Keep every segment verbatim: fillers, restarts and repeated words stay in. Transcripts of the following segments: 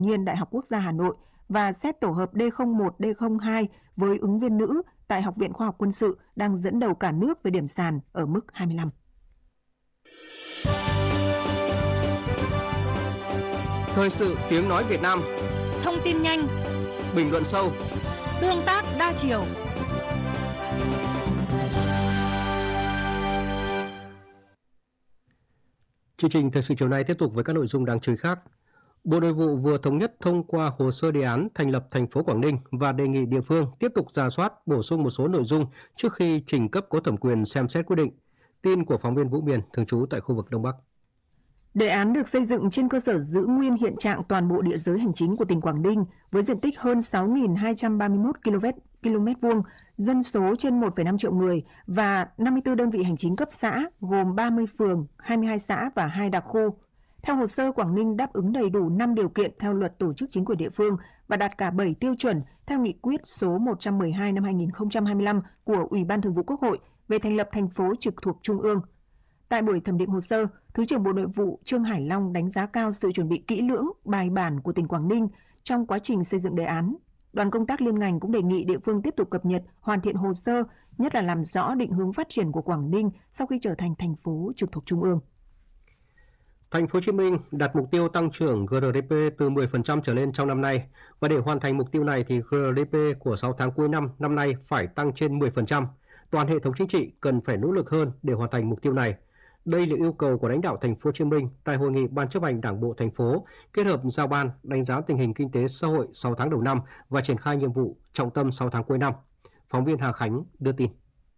nhiên Đại học Quốc gia Hà Nội và xét tổ hợp D không một D không hai với ứng viên nữ tại Học viện Khoa học Quân sự đang dẫn đầu cả nước về điểm sàn ở mức hai mươi lăm. Thời sự tiếng nói Việt Nam. Thông tin nhanh, bình luận sâu, tương tác đa chiều. Chương trình thời sự chiều nay tiếp tục với các nội dung đáng chú ý khác. Bộ Nội vụ vừa thống nhất thông qua hồ sơ đề án thành lập thành phố Quảng Ninh và đề nghị địa phương tiếp tục rà soát, bổ sung một số nội dung trước khi trình cấp có thẩm quyền xem xét quyết định. Tin của phóng viên Vũ Miền thường trú tại khu vực Đông Bắc. Đề án được xây dựng trên cơ sở giữ nguyên hiện trạng toàn bộ địa giới hành chính của tỉnh Quảng Ninh với diện tích hơn sáu nghìn hai trăm ba mươi mốt ki lô mét vuông, dân số trên một phẩy năm triệu người và năm mươi tư đơn vị hành chính cấp xã gồm ba mươi phường, hai mươi hai xã và hai đặc khu. Theo hồ sơ, Quảng Ninh đáp ứng đầy đủ năm điều kiện theo Luật Tổ chức Chính quyền địa phương và đạt cả bảy tiêu chuẩn theo Nghị quyết số một trăm mười hai năm hai nghìn không trăm hai mươi lăm của Ủy ban Thường vụ Quốc hội về thành lập thành phố trực thuộc Trung ương. Tại buổi thẩm định hồ sơ, Thứ trưởng Bộ Nội vụ Trương Hải Long đánh giá cao sự chuẩn bị kỹ lưỡng, bài bản của tỉnh Quảng Ninh trong quá trình xây dựng đề án. Đoàn công tác liên ngành cũng đề nghị địa phương tiếp tục cập nhật, hoàn thiện hồ sơ, nhất là làm rõ định hướng phát triển của Quảng Ninh sau khi trở thành thành phố trực thuộc Trung ương. Thành phố Hồ Chí Minh đặt mục tiêu tăng trưởng G D P từ mười phần trăm trở lên trong năm nay, và để hoàn thành mục tiêu này thì G D P của sáu tháng cuối năm năm nay phải tăng trên mười phần trăm. Toàn hệ thống chính trị cần phải nỗ lực hơn để hoàn thành mục tiêu này. Đây là yêu cầu của lãnh đạo Thành phố Hồ Chí Minh tại hội nghị Ban chấp hành Đảng bộ thành phố kết hợp giao ban đánh giá tình hình kinh tế xã hội sáu tháng đầu năm và triển khai nhiệm vụ trọng tâm sáu tháng cuối năm. Phóng viên Hà Khánh đưa tin.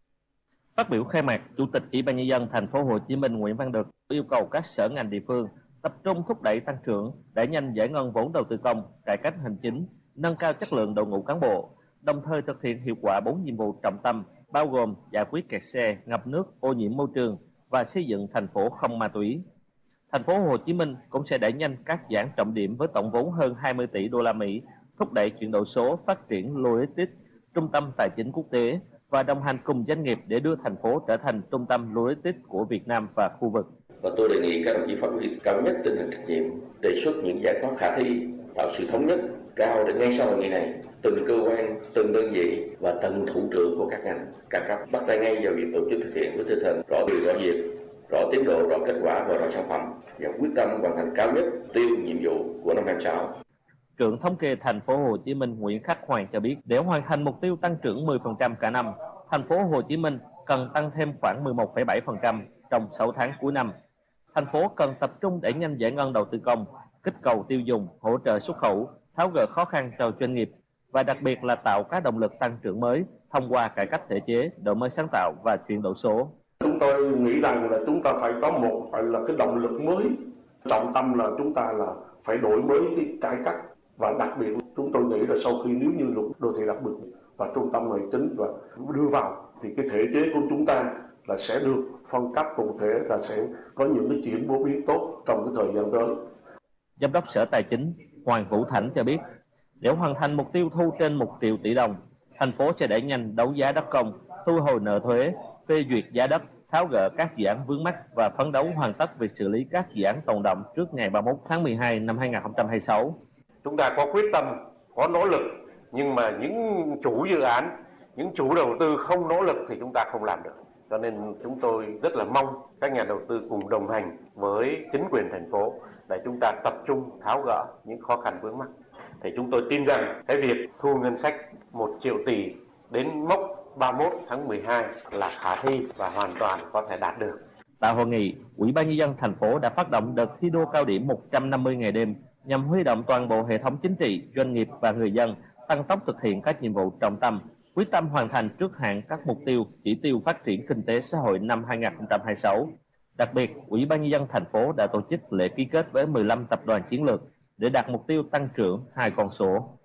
Phát biểu khai mạc, Chủ tịch Ủy ban nhân dân Thành phố Hồ Chí Minh Nguyễn Văn Đực yêu cầu các sở ngành địa phương tập trung thúc đẩy tăng trưởng, đẩy nhanh giải ngân vốn đầu tư công, cải cách hành chính, nâng cao chất lượng đội ngũ cán bộ, đồng thời thực hiện hiệu quả bốn nhiệm vụ trọng tâm bao gồm giải quyết kẹt xe, ngập nước, ô nhiễm môi trường và xây dựng thành phố không ma túy. Thành phố Hồ Chí Minh cũng sẽ đẩy nhanh các dự án trọng điểm với tổng vốn hơn hai mươi tỷ đô la Mỹ, thúc đẩy chuyển đổi số, phát triển logistics, trung tâm tài chính quốc tế và đồng hành cùng doanh nghiệp để đưa thành phố trở thành trung tâm logistics của Việt Nam và khu vực. Và tôi đề nghị các đồng chí phát huy cao nhất tinh thần trách nhiệm, đề xuất những giải pháp khả thi, tạo sự thống nhất cao để ngay sau hội nghị này, từng cơ quan, từng đơn vị và từng thủ trưởng của các ngành, các cấp bắt tay ngay vào việc tổ chức thực hiện với tinh thần rõ người rõ việc, rõ tiến độ, rõ kết quả và rõ sản phẩm và quyết tâm hoàn thành cao nhất tiêu nhiệm vụ của năm hai không hai sáu. Trưởng thống kê Thành phố Hồ Chí Minh Nguyễn Khắc Hoàng cho biết, để hoàn thành mục tiêu tăng trưởng mười phần trăm cả năm, Thành phố Hồ Chí Minh cần tăng thêm khoảng mười một phẩy bảy phần trăm trong sáu tháng cuối năm. Thành phố cần tập trung đẩy nhanh giải ngân đầu tư công, kích cầu tiêu dùng, hỗ trợ xuất khẩu, tháo gỡ khó khăn cho doanh nghiệp và đặc biệt là tạo các động lực tăng trưởng mới thông qua cải cách thể chế, đổi mới sáng tạo và chuyển đổi số. Chúng tôi nghĩ rằng là chúng ta phải có một phải là cái động lực mới. Trọng tâm là chúng ta là phải đổi mới cái cải cách, và đặc biệt chúng tôi nghĩ là sau khi nếu như luật đô thị đặc biệt và trung tâm hành chính và đưa vào thì cái thể chế của chúng ta là sẽ được phân cấp cụ thể, là sẽ có những cái chuyển biến biến tốt trong cái thời gian tới. Giám đốc Sở Tài chính Hoàng Vũ Thảnh cho biết, để hoàn thành mục tiêu thu trên một triệu tỷ đồng, thành phố sẽ đẩy nhanh đấu giá đất công, thu hồi nợ thuế, phê duyệt giá đất, tháo gỡ các dự án vướng mắc và phấn đấu hoàn tất việc xử lý các dự án tồn đọng trước ngày ba mươi mốt tháng mười hai năm hai nghìn không trăm hai mươi sáu. Chúng ta có quyết tâm, có nỗ lực, nhưng mà những chủ dự án, những chủ đầu tư không nỗ lực thì chúng ta không làm được. Cho nên chúng tôi rất là mong các nhà đầu tư cùng đồng hành với chính quyền thành phố để chúng ta tập trung tháo gỡ những khó khăn vướng mắc. Thì chúng tôi tin rằng cái việc thu ngân sách một triệu tỷ đến mốc ba mươi mốt tháng mười hai là khả thi và hoàn toàn có thể đạt được. Tại hội nghị, Ủy ban nhân dân thành phố đã phát động đợt thi đua cao điểm một trăm năm mươi ngày đêm nhằm huy động toàn bộ hệ thống chính trị, doanh nghiệp và người dân tăng tốc thực hiện các nhiệm vụ trọng tâm, quyết tâm hoàn thành trước hạn các mục tiêu, chỉ tiêu phát triển kinh tế xã hội năm hai nghìn không trăm hai mươi sáu. Đặc biệt, Ủy ban nhân dân thành phố đã tổ chức lễ ký kết với mười lăm tập đoàn chiến lược để đạt mục tiêu tăng trưởng hai con số.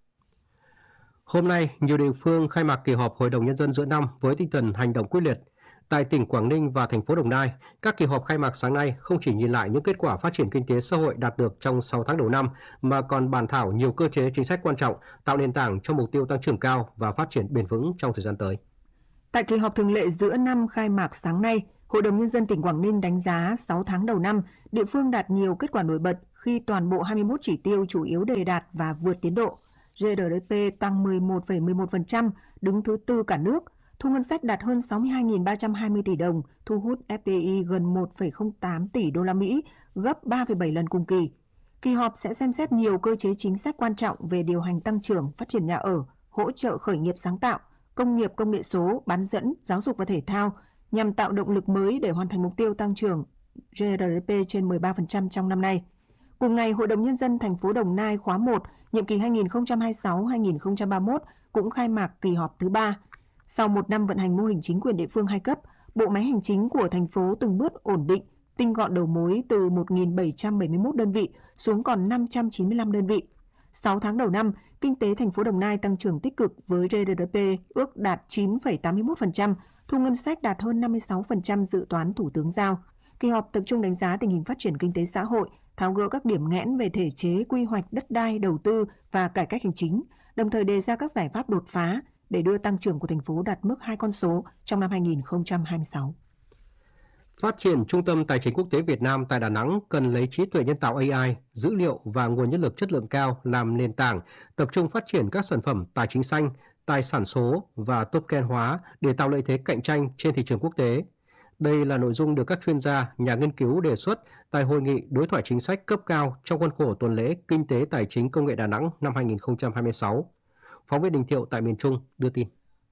Hôm nay, nhiều địa phương khai mạc kỳ họp Hội đồng Nhân dân giữa năm với tinh thần hành động quyết liệt. Tại tỉnh Quảng Ninh và thành phố Đồng Nai, các kỳ họp khai mạc sáng nay không chỉ nhìn lại những kết quả phát triển kinh tế xã hội đạt được trong sáu tháng đầu năm, mà còn bàn thảo nhiều cơ chế chính sách quan trọng, tạo nền tảng cho mục tiêu tăng trưởng cao và phát triển bền vững trong thời gian tới. Tại kỳ họp thường lệ giữa năm khai mạc sáng nay, Hội đồng Nhân dân tỉnh Quảng Ninh đánh giá sáu tháng đầu năm, địa phương đạt nhiều kết quả nổi bật khi khi toàn bộ hai mươi mốt chỉ tiêu chủ yếu đề đạt và vượt tiến độ. giê đê pê tăng mười một phẩy mười một phần trăm, đứng thứ tư cả nước. Thu ngân sách đạt hơn sáu mươi hai nghìn ba trăm hai mươi tỷ đồng, thu hút ép đê i gần một phẩy không tám tỷ đô la Mỹ, gấp ba phẩy bảy lần cùng kỳ. Kỳ họp sẽ xem xét nhiều cơ chế chính sách quan trọng về điều hành tăng trưởng, phát triển nhà ở, hỗ trợ khởi nghiệp sáng tạo, công nghiệp công nghệ số, bán dẫn, giáo dục và thể thao, nhằm tạo động lực mới để hoàn thành mục tiêu tăng trưởng giê đê pê trên mười ba phần trăm trong năm nay. Cùng ngày, Hội đồng Nhân dân thành phố Đồng Nai khóa một, nhiệm kỳ hai nghìn không trăm hai mươi sáu đến hai nghìn không trăm ba mươi mốt cũng khai mạc kỳ họp thứ ba. Sau một năm vận hành mô hình chính quyền địa phương hai cấp, bộ máy hành chính của thành phố từng bước ổn định, tinh gọn đầu mối từ một nghìn bảy trăm bảy mươi mốt đơn vị xuống còn năm trăm chín mươi lăm đơn vị. sáu tháng đầu năm, kinh tế thành phố Đồng Nai tăng trưởng tích cực với giê đê pê ước đạt chín phẩy tám mươi mốt phần trăm, thu ngân sách đạt hơn năm mươi sáu phần trăm dự toán Thủ tướng giao. Kỳ họp tập trung đánh giá tình hình phát triển kinh tế xã hội, tháo gỡ các điểm nghẽn về thể chế, quy hoạch, đất đai, đầu tư và cải cách hành chính, đồng thời đề ra các giải pháp đột phá để đưa tăng trưởng của thành phố đạt mức hai con số trong năm hai nghìn không trăm hai mươi sáu. Phát triển Trung tâm Tài chính Quốc tế Việt Nam tại Đà Nẵng cần lấy trí tuệ nhân tạo a i, dữ liệu và nguồn nhân lực chất lượng cao làm nền tảng, tập trung phát triển các sản phẩm tài chính xanh, tài sản số và token hóa để tạo lợi thế cạnh tranh trên thị trường quốc tế. Đây là nội dung được các chuyên gia, nhà nghiên cứu đề xuất tại Hội nghị đối thoại chính sách cấp cao trong khuôn khổ tuần lễ Kinh tế Tài chính Công nghệ Đà Nẵng năm hai nghìn không trăm hai mươi sáu. Phóng viên Đình Thiệu tại miền Trung đưa tin.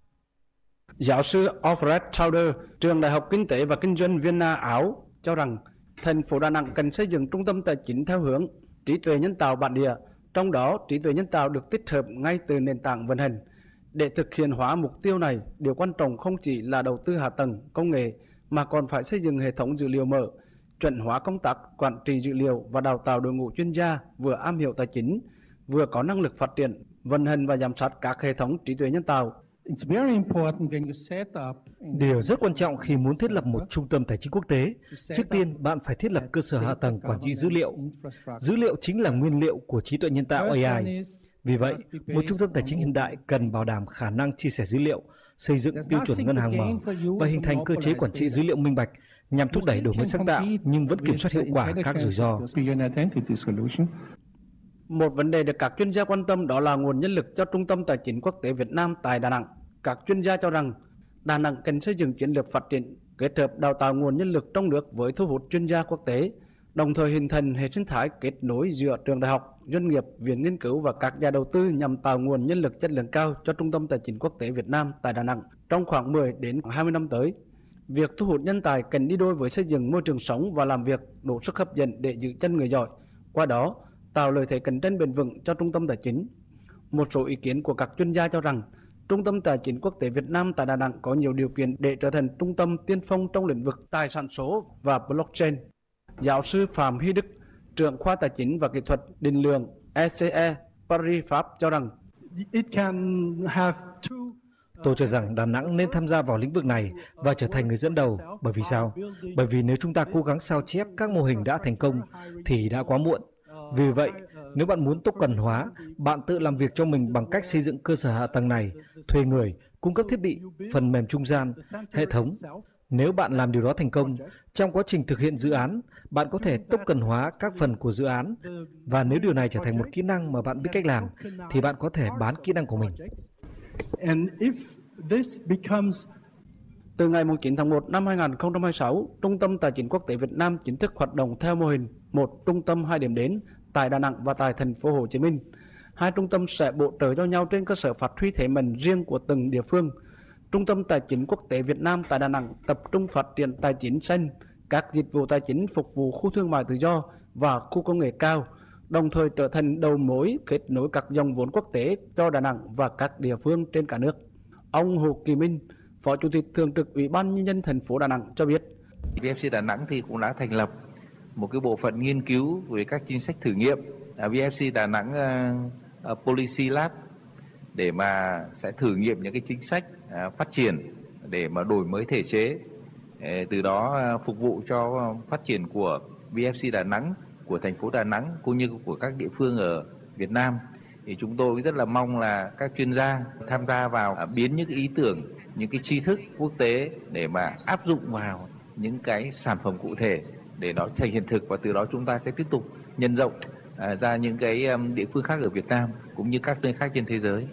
Giáo sư Alfred Tauder, trường Đại học Kinh tế và Kinh doanh Vienna, Áo, cho rằng thành phố Đà Nẵng cần xây dựng trung tâm tài chính theo hướng trí tuệ nhân tạo bản địa, trong đó trí tuệ nhân tạo được tích hợp ngay từ nền tảng vận hành. Để thực hiện hóa mục tiêu này, điều quan trọng không chỉ là đầu tư hạ tầng, công nghệ, mà còn phải xây dựng hệ thống dữ liệu mở, chuẩn hóa công tác quản trị dữ liệu và đào tạo đội ngũ chuyên gia vừa am hiểu tài chính, vừa có năng lực phát triển, vận hành và giám sát các hệ thống trí tuệ nhân tạo. Điều rất quan trọng khi muốn thiết lập một trung tâm tài chính quốc tế, trước tiên bạn phải thiết lập cơ sở hạ tầng quản trị dữ liệu. Dữ liệu chính là nguyên liệu của trí tuệ nhân tạo a i. Vì vậy, một trung tâm tài chính hiện đại cần bảo đảm khả năng chia sẻ dữ liệu, xây dựng tiêu chuẩn ngân hàng mở và hình thành cơ chế quản trị dữ liệu minh bạch nhằm thúc đẩy đổi mới sáng tạo nhưng vẫn kiểm soát hiệu quả các rủi ro. Một vấn đề được các chuyên gia quan tâm đó là nguồn nhân lực cho Trung tâm Tài chính Quốc tế Việt Nam tại Đà Nẵng. Các chuyên gia cho rằng Đà Nẵng cần xây dựng chiến lược phát triển kết hợp đào tạo nguồn nhân lực trong nước với thu hút chuyên gia quốc tế, đồng thời hình thành hệ sinh thái kết nối giữa trường đại học, doanh nghiệp, viện nghiên cứu và các nhà đầu tư nhằm tạo nguồn nhân lực chất lượng cao cho Trung tâm Tài chính Quốc tế Việt Nam tại Đà Nẵng trong khoảng mười đến hai mươi năm tới. Việc thu hút nhân tài cần đi đôi với xây dựng môi trường sống và làm việc đủ sức hấp dẫn để giữ chân người giỏi, qua đó tạo lợi thế cạnh tranh bền vững cho Trung tâm Tài chính. Một số ý kiến của các chuyên gia cho rằng Trung tâm Tài chính Quốc tế Việt Nam tại Đà Nẵng có nhiều điều kiện để trở thành trung tâm tiên phong trong lĩnh vực tài sản số và blockchain. Giáo sư Phạm Huy Đức, trưởng khoa Tài chính và Kỹ thuật định lượng e xê e Paris, Pháp cho rằng Tôi cho rằng Đà Nẵng nên tham gia vào lĩnh vực này và trở thành người dẫn đầu. Bởi vì sao? Bởi vì nếu chúng ta cố gắng sao chép các mô hình đã thành công thì đã quá muộn. Vì vậy, nếu bạn muốn token hóa, bạn tự làm việc cho mình bằng cách xây dựng cơ sở hạ tầng này, thuê người, cung cấp thiết bị, phần mềm trung gian, hệ thống. Nếu bạn làm điều đó thành công, trong quá trình thực hiện dự án, bạn có thể token hóa các phần của dự án. Và nếu điều này trở thành một kỹ năng mà bạn biết cách làm, thì bạn có thể bán kỹ năng của mình. Từ ngày chín tháng một năm hai nghìn không trăm hai mươi sáu, Trung tâm Tài chính Quốc tế Việt Nam chính thức hoạt động theo mô hình một trung tâm hai điểm đến tại Đà Nẵng và tại thành phố Hồ Chí Minh. Hai trung tâm sẽ bổ trợ cho nhau trên cơ sở phát huy thế mạnh riêng của từng địa phương. Trung tâm Tài chính Quốc tế Việt Nam tại Đà Nẵng tập trung phát triển tài chính xanh, các dịch vụ tài chính phục vụ khu thương mại tự do và khu công nghệ cao, đồng thời trở thành đầu mối kết nối các dòng vốn quốc tế cho Đà Nẵng và các địa phương trên cả nước. Ông Hồ Kỳ Minh, Phó Chủ tịch Thường trực Ủy ban Nhân dân thành phố Đà Nẵng cho biết. vê ép xê Đà Nẵng thì cũng đã thành lập một cái bộ phận nghiên cứu về các chính sách thử nghiệm, vê ép xê Đà Nẵng uh, uh, Policy Lab, để mà sẽ thử nghiệm những cái chính sách uh, phát triển để mà đổi mới thể chế, uh, từ đó uh, phục vụ cho phát triển của vê ép xê Đà Nẵng, của thành phố Đà Nẵng cũng như của các địa phương ở Việt Nam. Thì chúng tôi rất là mong là các chuyên gia tham gia vào uh, biến những ý tưởng, những cái tri thức quốc tế để mà áp dụng vào những cái sản phẩm cụ thể để nó thành hiện thực, và từ đó chúng ta sẽ tiếp tục nhân rộng à, ra những cái um, địa phương khác ở Việt Nam cũng như các nơi khác trên thế giới.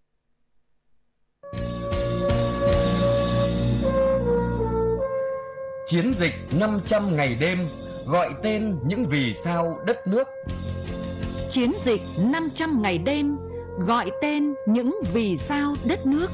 Chiến dịch năm trăm ngày đêm gọi tên những vì sao đất nước. Chiến dịch năm trăm ngày đêm gọi tên những vì sao đất nước.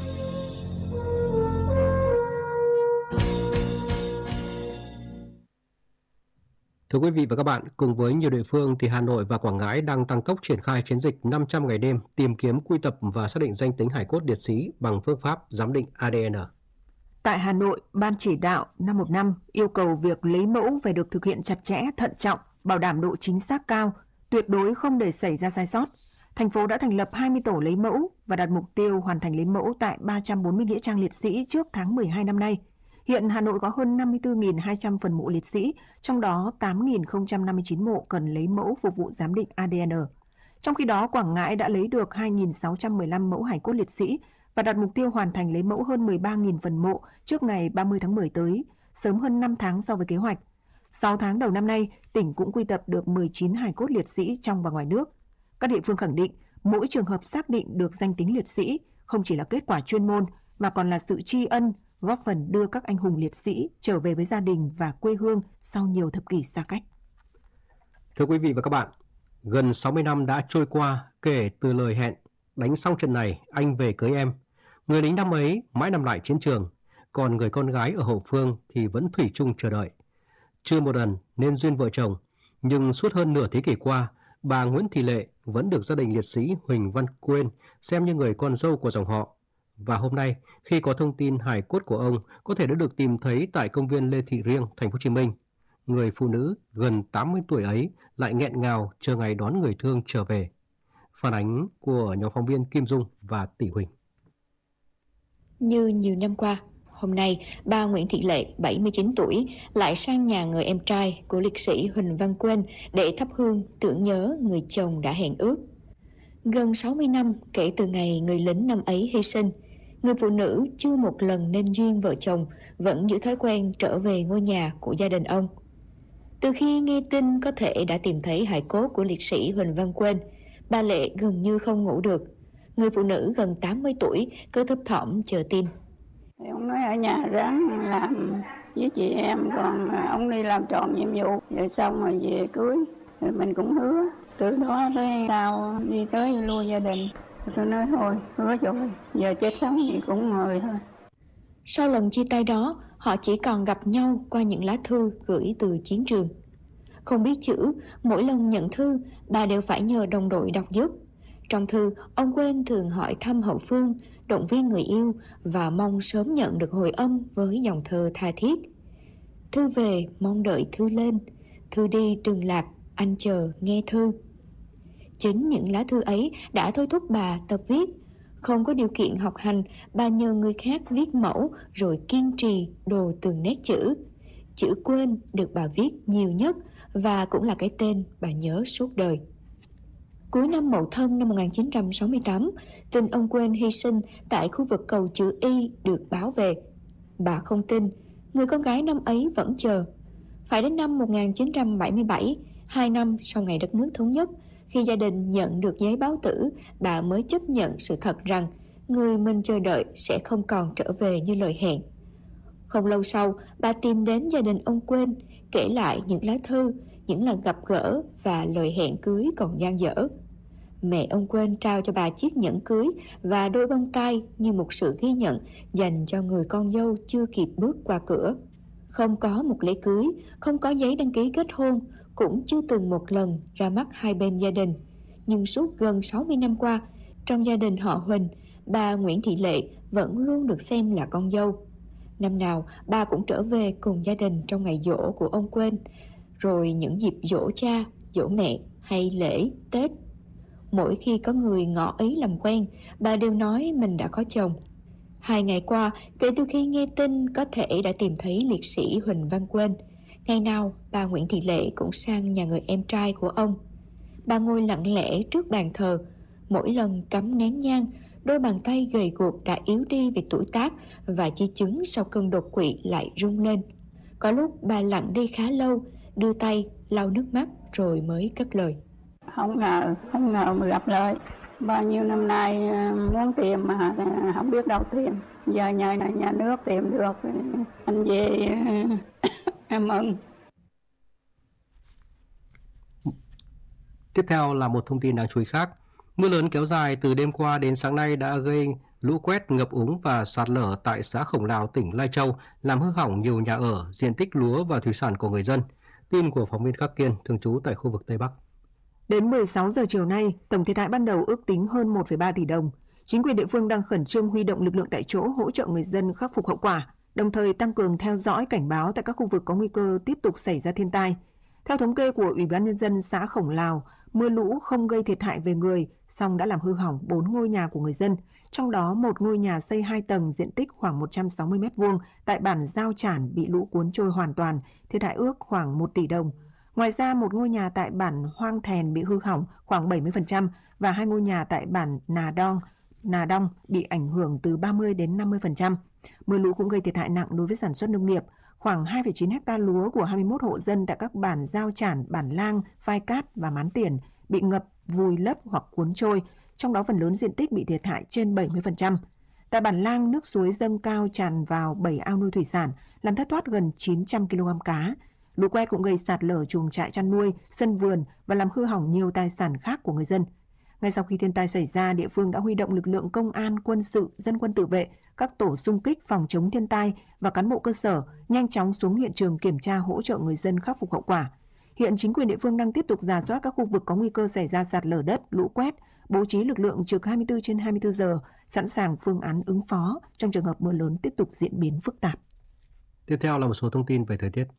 Thưa quý vị và các bạn, cùng với nhiều địa phương thì Hà Nội và Quảng Ngãi đang tăng tốc triển khai chiến dịch năm trăm ngày đêm tìm kiếm, quy tập và xác định danh tính hải cốt liệt sĩ bằng phương pháp giám định a đê en. Tại Hà Nội, Ban chỉ đạo năm một năm yêu cầu việc lấy mẫu phải được thực hiện chặt chẽ, thận trọng, bảo đảm độ chính xác cao, tuyệt đối không để xảy ra sai sót. Thành phố đã thành lập hai mươi tổ lấy mẫu và đặt mục tiêu hoàn thành lấy mẫu tại ba trăm bốn mươi nghĩa trang liệt sĩ trước tháng mười hai năm nay. Hiện Hà Nội có hơn năm mươi tư nghìn hai trăm phần mộ liệt sĩ, trong đó tám nghìn không trăm năm mươi chín mộ cần lấy mẫu phục vụ giám định a đê en. Trong khi đó, Quảng Ngãi đã lấy được hai nghìn sáu trăm mười lăm mẫu hải cốt liệt sĩ và đặt mục tiêu hoàn thành lấy mẫu hơn mười ba nghìn phần mộ trước ngày ba mươi tháng mười tới, sớm hơn năm tháng so với kế hoạch. sáu tháng đầu năm nay, tỉnh cũng quy tập được mười chín hải cốt liệt sĩ trong và ngoài nước. Các địa phương khẳng định, mỗi trường hợp xác định được danh tính liệt sĩ không chỉ là kết quả chuyên môn mà còn là sự tri ân, góp phần đưa các anh hùng liệt sĩ trở về với gia đình và quê hương sau nhiều thập kỷ xa cách. Thưa quý vị và các bạn, gần sáu mươi năm đã trôi qua kể từ lời hẹn đánh xong trận này anh về cưới em. Người lính năm ấy mãi nằm lại chiến trường, còn người con gái ở hậu phương thì vẫn thủy chung chờ đợi. Chưa một lần nên duyên vợ chồng, nhưng suốt hơn nửa thế kỷ qua, bà Nguyễn Thị Lệ vẫn được gia đình liệt sĩ Huỳnh Văn Quên xem như người con dâu của dòng họ. Và hôm nay, khi có thông tin hài cốt của ông có thể đã được tìm thấy tại công viên Lê Thị Riêng, thành phố Hồ Chí Minh, người phụ nữ gần tám mươi tuổi ấy lại nghẹn ngào chờ ngày đón người thương trở về. Phản ánh của nhóm phóng viên Kim Dung và Tỷ Huỳnh. Như nhiều năm qua, hôm nay bà Nguyễn Thị Lệ, bảy mươi chín tuổi, lại sang nhà người em trai của liệt sĩ Huỳnh Văn Quên để thắp hương tưởng nhớ người chồng đã hẹn ước. Gần sáu mươi năm kể từ ngày người lính năm ấy hy sinh, người phụ nữ chưa một lần nên duyên vợ chồng vẫn giữ thói quen trở về ngôi nhà của gia đình ông. Từ khi nghe tin có thể đã tìm thấy hài cốt của liệt sĩ Huỳnh Văn Quên, bà Lệ gần như không ngủ được. Người phụ nữ gần tám mươi tuổi cứ thấp thỏm chờ tin. Ông nói ở nhà ráng làm với chị em, còn ông đi làm tròn nhiệm vụ, rồi xong rồi về cưới. Rồi mình cũng hứa, từ đó tới sau đi tới lui gia đình. Tôi nói thôi, hứa rồi, giờ chết sống thì cũng ngồi thôi. Sau lần chia tay đó, họ chỉ còn gặp nhau qua những lá thư gửi từ chiến trường. Không biết chữ, mỗi lần nhận thư, bà đều phải nhờ đồng đội đọc giúp. Trong thư, ông Quên thường hỏi thăm hậu phương, động viên người yêu và mong sớm nhận được hồi âm với dòng thơ tha thiết. Thư về, mong đợi thư lên, thư đi đừng lạc, anh chờ nghe thư. Chính những lá thư ấy đã thôi thúc bà tập viết. Không có điều kiện học hành, bà nhờ người khác viết mẫu rồi kiên trì đồ từng nét chữ. Chữ Quên được bà viết nhiều nhất và cũng là cái tên bà nhớ suốt đời. Cuối năm Mậu Thân năm một nghìn chín trăm sáu mươi tám, tin ông Quên hy sinh tại khu vực cầu chữ Y được báo về. Bà không tin, người con gái năm ấy vẫn chờ. Phải đến năm một nghìn chín trăm bảy mươi bảy, hai năm sau ngày đất nước thống nhất, khi gia đình nhận được giấy báo tử, bà mới chấp nhận sự thật rằng người mình chờ đợi sẽ không còn trở về như lời hẹn. Không lâu sau, bà tìm đến gia đình ông Quên, kể lại những lá thư, những lần gặp gỡ và lời hẹn cưới còn dang dở. Mẹ ông Quên trao cho bà chiếc nhẫn cưới và đôi bông tai như một sự ghi nhận dành cho người con dâu chưa kịp bước qua cửa. Không có một lễ cưới, không có giấy đăng ký kết hôn, cũng chưa từng một lần ra mắt hai bên gia đình. Nhưng suốt gần sáu mươi năm qua, trong gia đình họ Huỳnh, bà Nguyễn Thị Lệ vẫn luôn được xem là con dâu. Năm nào, bà cũng trở về cùng gia đình trong ngày giỗ của ông Quên, rồi những dịp giỗ cha, giỗ mẹ hay lễ, Tết. Mỗi khi có người ngỏ ý làm quen, bà đều nói mình đã có chồng. Hai ngày qua, kể từ khi nghe tin có thể đã tìm thấy liệt sĩ Huỳnh Văn Quên, ngày nào bà Nguyễn Thị Lệ cũng sang nhà người em trai của ông. Bà ngồi lặng lẽ trước bàn thờ, mỗi lần cắm nén nhang, đôi bàn tay gầy guộc đã yếu đi vì tuổi tác và di chứng sau cơn đột quỵ lại rung lên. Có lúc bà lặng đi khá lâu, đưa tay lau nước mắt, rồi mới cất lời. Không ngờ, không ngờ mà gặp lại. Bao nhiêu năm nay muốn tìm mà không biết đâu tìm. Giờ nhờ nhà nước tìm được, anh về em mừng. Tiếp theo là một thông tin đáng chú ý khác. Mưa lớn kéo dài từ đêm qua đến sáng nay đã gây lũ quét, ngập úng và sạt lở tại xã Khổng Lào, tỉnh Lai Châu, làm hư hỏng nhiều nhà ở, diện tích lúa và thủy sản của người dân. Tin của phóng viên Khắc Kiên, thường trú tại khu vực Tây Bắc. Đến mười sáu giờ chiều nay, tổng thiệt hại ban đầu ước tính hơn một phẩy ba tỷ đồng. Chính quyền địa phương đang khẩn trương huy động lực lượng tại chỗ hỗ trợ người dân khắc phục hậu quả, đồng thời tăng cường theo dõi cảnh báo tại các khu vực có nguy cơ tiếp tục xảy ra thiên tai. Theo thống kê của Ủy ban Nhân dân xã Khổng Lào, mưa lũ không gây thiệt hại về người, song đã làm hư hỏng bốn ngôi nhà của người dân, trong đó một ngôi nhà xây hai tầng diện tích khoảng một trăm sáu mươi mét vuông tại bản Giao Chản bị lũ cuốn trôi hoàn toàn, thiệt hại ước khoảng một tỷ đồng. Ngoài ra, một ngôi nhà tại bản Hoang Thèn bị hư hỏng khoảng bảy mươi phần trăm và hai ngôi nhà tại bản Nà Đong, Nà Đong bị ảnh hưởng từ ba mươi đến năm mươi phần trăm. Mưa lũ cũng gây thiệt hại nặng đối với sản xuất nông nghiệp. Khoảng hai phẩy chín ha lúa của hai mươi mốt hộ dân tại các bản Giao Chản, Bản Lang, Phai Cát và Mán Tiền bị ngập, vùi lấp hoặc cuốn trôi, trong đó phần lớn diện tích bị thiệt hại trên bảy mươi phần trăm. Tại Bản Lang, nước suối dâng cao tràn vào bảy ao nuôi thủy sản, làm thất thoát gần chín trăm ki lô gam cá. Lũ quét cũng gây sạt lở chuồng trại chăn nuôi, sân vườn và làm hư hỏng nhiều tài sản khác của người dân. Ngay sau khi thiên tai xảy ra, địa phương đã huy động lực lượng công an, quân sự, dân quân tự vệ, các tổ xung kích phòng chống thiên tai và cán bộ cơ sở nhanh chóng xuống hiện trường kiểm tra hỗ trợ người dân khắc phục hậu quả. Hiện chính quyền địa phương đang tiếp tục rà soát các khu vực có nguy cơ xảy ra sạt lở đất, lũ quét, bố trí lực lượng trực hai mươi tư trên hai mươi tư giờ, sẵn sàng phương án ứng phó trong trường hợp mưa lớn tiếp tục diễn biến phức tạp. Tiếp theo là một số thông tin về thời tiết.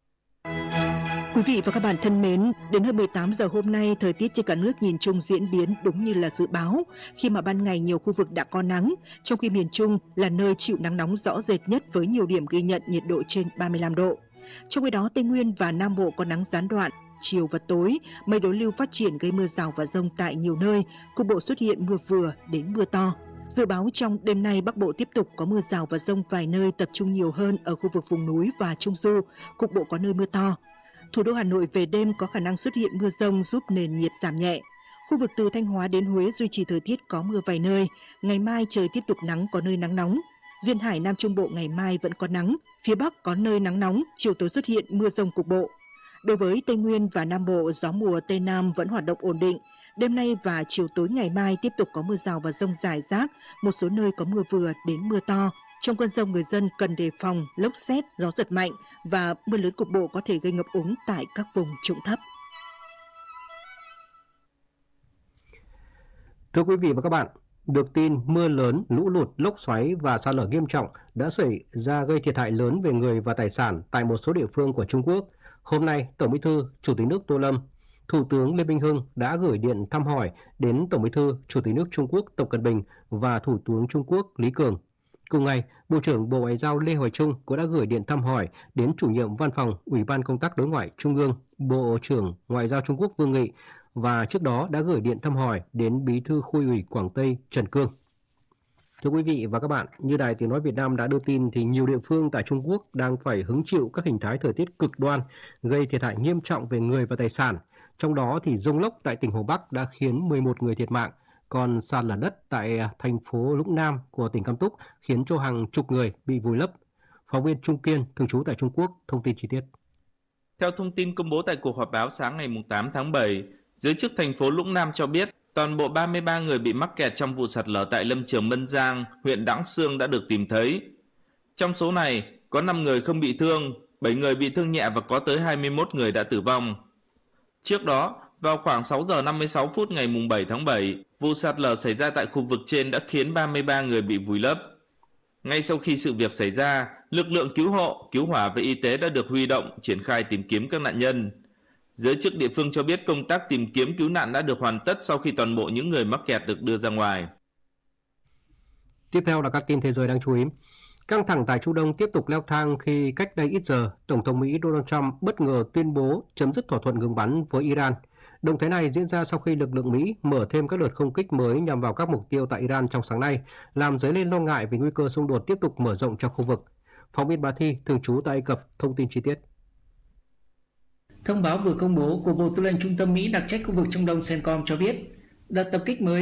Quý vị và các bạn thân mến, đến hơn mười tám giờ hôm nay, thời tiết trên cả nước nhìn chung diễn biến đúng như là dự báo, khi mà ban ngày nhiều khu vực đã có nắng, trong khi miền Trung là nơi chịu nắng nóng rõ rệt nhất với nhiều điểm ghi nhận nhiệt độ trên ba mươi lăm độ. Trong khi đó, Tây Nguyên và Nam Bộ có nắng gián đoạn, chiều và tối, mây đối lưu phát triển gây mưa rào và dông tại nhiều nơi, cục bộ xuất hiện mưa vừa đến mưa to. Dự báo trong đêm nay Bắc Bộ tiếp tục có mưa rào và dông vài nơi, tập trung nhiều hơn ở khu vực vùng núi và Trung Du, cục bộ có nơi mưa to. Thủ đô Hà Nội về đêm có khả năng xuất hiện mưa rông giúp nền nhiệt giảm nhẹ. Khu vực từ Thanh Hóa đến Huế duy trì thời tiết có mưa vài nơi. Ngày mai trời tiếp tục nắng, có nơi nắng nóng. Duyên Hải Nam Trung Bộ ngày mai vẫn có nắng. Phía Bắc có nơi nắng nóng, chiều tối xuất hiện mưa rông cục bộ. Đối với Tây Nguyên và Nam Bộ, gió mùa Tây Nam vẫn hoạt động ổn định. Đêm nay và chiều tối ngày mai tiếp tục có mưa rào và dông rải rác. Một số nơi có mưa vừa đến mưa to. Trong cơn dông, người dân cần đề phòng lốc sét, gió giật mạnh và mưa lớn cục bộ có thể gây ngập úng tại các vùng trũng thấp. Thưa quý vị và các bạn, được tin mưa lớn, lũ lụt, lốc xoáy và sạt lở nghiêm trọng đã xảy ra gây thiệt hại lớn về người và tài sản tại một số địa phương của Trung Quốc. Hôm nay, Tổng Bí thư, Chủ tịch nước Tô Lâm, Thủ tướng Lê Minh Hưng đã gửi điện thăm hỏi đến Tổng Bí thư, Chủ tịch nước Trung Quốc Tập Cận Bình và Thủ tướng Trung Quốc Lý Cường. Cùng ngày, Bộ trưởng Bộ Ngoại giao Lê Hoài Trung cũng đã gửi điện thăm hỏi đến chủ nhiệm Văn phòng Ủy ban Công tác Đối ngoại Trung ương, Bộ trưởng Ngoại giao Trung Quốc Vương Nghị và trước đó đã gửi điện thăm hỏi đến Bí thư Khu ủy Quảng Tây Trần Cương. Thưa quý vị và các bạn, như Đài Tiếng nói Việt Nam đã đưa tin thì nhiều địa phương tại Trung Quốc đang phải hứng chịu các hình thái thời tiết cực đoan gây thiệt hại nghiêm trọng về người và tài sản. Trong đó thì dông lốc tại tỉnh Hồ Bắc đã khiến mười một người thiệt mạng. Còn sạt lở đất tại thành phố Lũng Nam của tỉnh Cam Túc khiến cho hàng chục người bị vùi lấp. Phóng viên Trung Kiên, thường trú tại Trung Quốc, thông tin chi tiết. Theo thông tin công bố tại cuộc họp báo sáng ngày tám tháng bảy, giới chức thành phố Lũng Nam cho biết toàn bộ ba mươi ba người bị mắc kẹt trong vụ sạt lở tại lâm trường Mân Giang, huyện Đãng Xương đã được tìm thấy. Trong số này, có năm người không bị thương, bảy người bị thương nhẹ và có tới hai mươi mốt người đã tử vong. Trước đó, vào khoảng sáu giờ năm mươi sáu phút ngày bảy tháng bảy, vụ sạt lở xảy ra tại khu vực trên đã khiến ba mươi ba người bị vùi lấp. Ngay sau khi sự việc xảy ra, lực lượng cứu hộ, cứu hỏa và y tế đã được huy động triển khai tìm kiếm các nạn nhân. Giới chức địa phương cho biết công tác tìm kiếm cứu nạn đã được hoàn tất sau khi toàn bộ những người mắc kẹt được đưa ra ngoài. Tiếp theo là các tin thế giới đáng chú ý. Căng thẳng tại Trung Đông tiếp tục leo thang khi cách đây ít giờ, Tổng thống Mỹ Donald Trump bất ngờ tuyên bố chấm dứt thỏa thuận ngừng bắn với Iran. Động thái này diễn ra sau khi lực lượng Mỹ mở thêm các đợt không kích mới nhằm vào các mục tiêu tại Iran trong sáng nay, làm dấy lên lo ngại về nguy cơ xung đột tiếp tục mở rộng trong khu vực. Phóng viên Bà Thi, thường trú tại Ai Cập, thông tin chi tiết. Thông báo vừa công bố của Bộ Tư lệnh Trung tâm Mỹ đặc trách khu vực Trung Đông CENTCOM cho biết, đợt tập kích mới